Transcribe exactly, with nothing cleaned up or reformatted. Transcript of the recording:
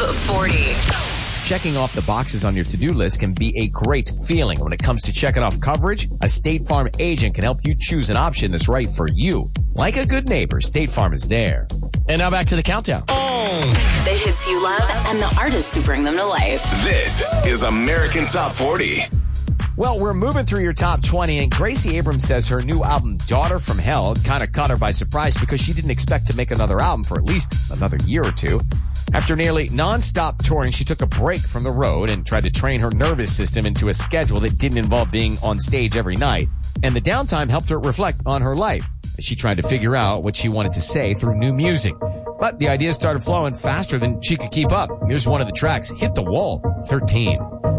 forty. Checking off the boxes on your to-do list can be a great feeling. When it comes to checking off coverage, a State Farm agent can help you choose an option that's right for you. Like a good neighbor, State Farm is there. And now back to the countdown. The hits you love and the artists who bring them to life. This is American Top forty. Well, we're moving through your top twenty, and Gracie Abrams says her new album, Daughter from Hell, kind of caught her by surprise because she didn't expect to make another album for at least another year or two. After nearly non-stop touring, she took a break from the road and tried to train her nervous system into a schedule that didn't involve being on stage every night. And the downtime helped her reflect on her life as she tried to figure out what she wanted to say through new music. But the ideas started flowing faster than she could keep up. Here's one of the tracks, Hit the Wall, thirteen.